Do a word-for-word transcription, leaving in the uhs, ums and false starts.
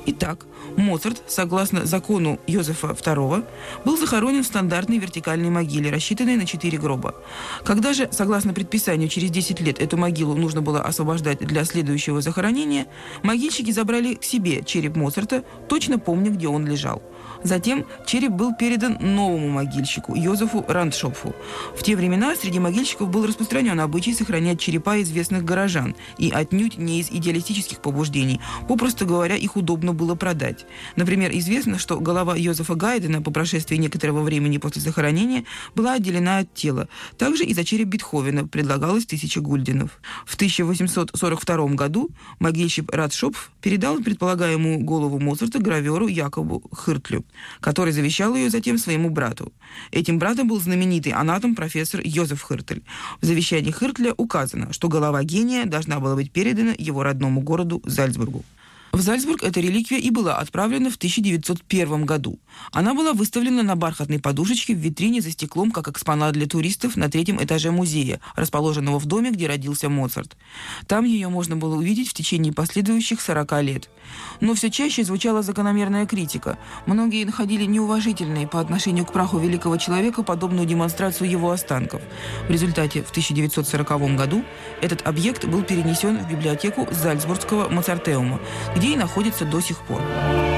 Итак, Моцарт, согласно закону Йозефа второго, был захоронен в стандартной вертикальной могиле, рассчитанной на четыре гроба. Когда же, согласно предписанию, через десять лет эту могилу нужно было освобождать для следующего захоронения, могильщики забрали к себе череп Моцарта, точно помня, где он лежал. Затем череп был передан новому могильщику, Йозефу Рандшопфу. В те времена среди могильщиков был распространен обычай сохранять черепа известных горожан, и отнюдь не из идеалистических побуждений, попросту говоря, их удобно было продать. Например, известно, что голова Йозефа Гайдена по прошествии некоторого времени после захоронения была отделена от тела. Также и за череп Бетховена предлагалось тысяча гульденов. В тысяча восемьсот сорок втором году могильщик Рандшопф передал предполагаемую голову Моцарта граверу Якобу Хиртлю, который завещал ее затем своему брату. Этим братом был знаменитый анатом профессор Йозеф Хиртль. В завещании Хиртля указано, что голова гения должна была быть передана его родному городу Зальцбургу. В Зальцбург эта реликвия и была отправлена в тысяча девятьсот первом году. Она была выставлена на бархатной подушечке в витрине за стеклом как экспонат для туристов на третьем этаже музея, расположенного в доме, где родился Моцарт. Там ее можно было увидеть в течение последующих сорока лет. Но все чаще звучала закономерная критика. Многие находили неуважительной по отношению к праху великого человека подобную демонстрацию его останков. В результате в тысяча девятьсот сороковом году этот объект был перенесен в библиотеку Зальцбургского Моцартеума, где и находится до сих пор.